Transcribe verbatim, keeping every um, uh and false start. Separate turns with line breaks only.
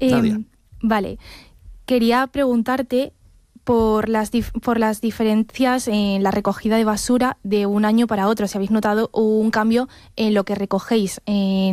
Eh,
Nadia.
Vale, quería preguntarte por las, dif- por las diferencias en la recogida de basura de un año para otro. Si habéis notado un cambio en lo que recogéis en